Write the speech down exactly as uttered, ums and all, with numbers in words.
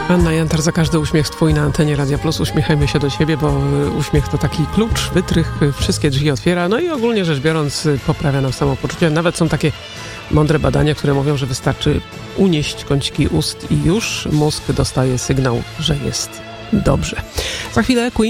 Anna Jantar, za każdy uśmiech twój na antenie Radia Plus. Uśmiechajmy się do siebie, bo uśmiech to taki klucz, wytrych, wszystkie drzwi otwiera, no i ogólnie rzecz biorąc poprawia nam samopoczucie. Nawet są takie mądre badania, które mówią, że wystarczy unieść kąciki ust i już mózg dostaje sygnał, że jest dobrze. Za chwilę Queen.